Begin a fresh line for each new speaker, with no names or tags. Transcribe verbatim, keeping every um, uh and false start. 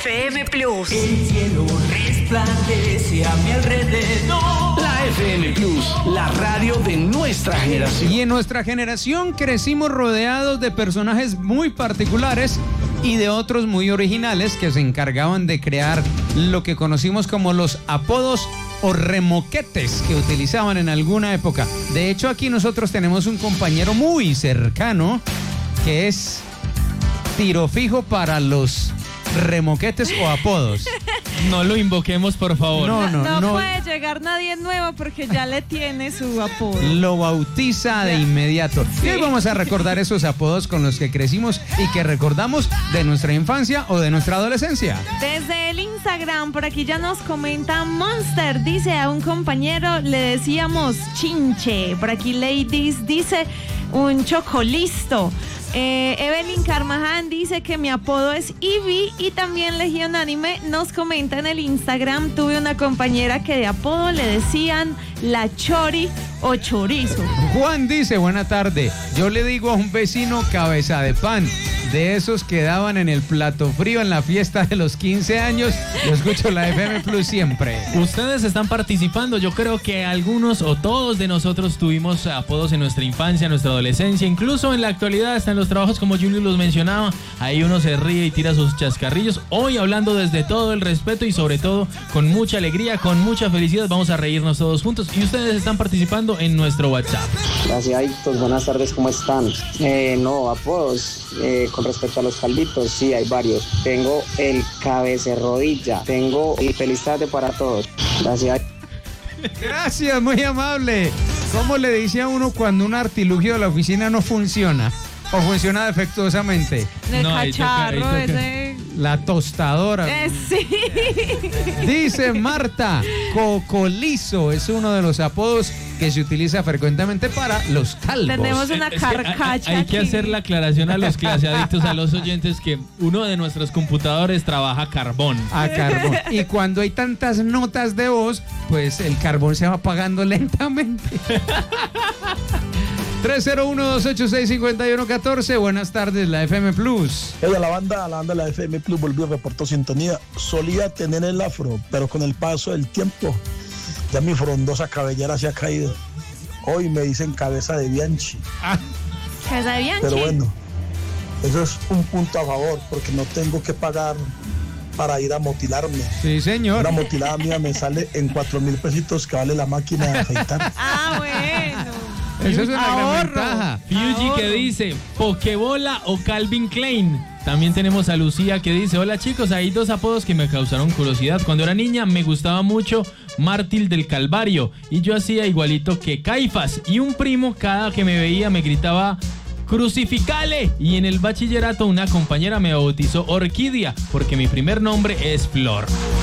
F M Plus.
El cielo resplandece a mi alrededor.
La F M Plus, la radio de nuestra generación.
Y en nuestra generación crecimos rodeados de personajes muy particulares y de otros muy originales que se encargaban de crear lo que conocimos como los apodos o remoquetes que utilizaban en alguna época. De hecho, aquí nosotros tenemos un compañero muy cercano que es tiro fijo para los remoquetes o apodos.
No lo invoquemos, por favor.
No, no,
no,
no.
no puede llegar nadie nuevo porque ya le tiene su apodo.
Lo bautiza de inmediato.
Sí.
Y hoy vamos a recordar esos apodos con los que crecimos y que recordamos de nuestra infancia o de nuestra adolescencia.
Desde el Instagram, por aquí ya nos comenta Monster, dice a un compañero le decíamos chinche. Por aquí Ladies dice un chocolisto. Eh, Evelyn Carmaján dice que mi apodo es Ivy y también Legión Anime nos comenta en el Instagram, tuve una compañera que de apodo le decían la Chori o Chorizo.
Juan dice, buena tarde, yo le digo a un vecino cabeza de pan, de esos que daban en el plato frío en la fiesta de los quince años, yo escucho la F M Plus siempre.
Ustedes están participando, yo creo que algunos o todos de nosotros tuvimos apodos en nuestra infancia, en nuestra adolescencia, incluso en la actualidad están los trabajos como Junior los mencionaba, ahí uno se ríe y tira sus chascarrillos. Hoy hablando desde todo el respeto y sobre todo con mucha alegría, con mucha felicidad, vamos a reírnos todos juntos y ustedes están participando en nuestro WhatsApp.
Gracias, adictos, buenas tardes, ¿cómo están? Eh, no, apodos, eh, con respecto a los calvitos, sí, hay varios. Tengo el cabecerrodilla, tengo el feliz tarde para todos. Gracias.
Gracias, muy amable. ¿Cómo le dice a uno cuando un artilugio de la oficina no funciona? ¿O funciona defectuosamente?
El
No, ahí
cacharro,
toca, ahí toca.
ese...
La tostadora.
Eh, sí.
Dice Marta, cocolizo es uno de los apodos que se utiliza frecuentemente para los calvos.
Tenemos una
Es que hay-
carcacha
hay, hay que
aquí.
hacer la aclaración a los claseadictos, a los oyentes, que uno de nuestros computadores trabaja carbón.
A carbón. Y cuando hay tantas notas de voz, pues el carbón se va apagando lentamente. tres cero uno, dos ocho seis, cinco uno uno uno cuatro. Buenas tardes, la F M Plus.
Ella, la banda, la banda de la F M Plus volvió, reportó sintonía. Solía tener el afro, pero con el paso del tiempo, ya mi frondosa cabellera se ha caído. Hoy me dicen cabeza de Bianchi.
Ah,
Casa de Bianchi.
Pero bueno, eso es un punto a favor, porque no tengo que pagar para ir a motilarme.
sí, señor.
Una motilada mía me sale en cuatro mil pesitos que vale la máquina de afeitar.
Ah, bueno.
Eso es una gran
Ahorro.
ventaja.
Fuji que dice Pokebola o Calvin Klein. También tenemos a Lucía que dice, hola chicos, hay dos apodos que me causaron curiosidad. Cuando era niña me gustaba mucho Mártir del Calvario y yo hacía igualito que Caifás. Y un primo cada que me veía me gritaba ¡Crucificale! Y en el bachillerato una compañera me bautizó Orquídea porque mi primer nombre es Flor.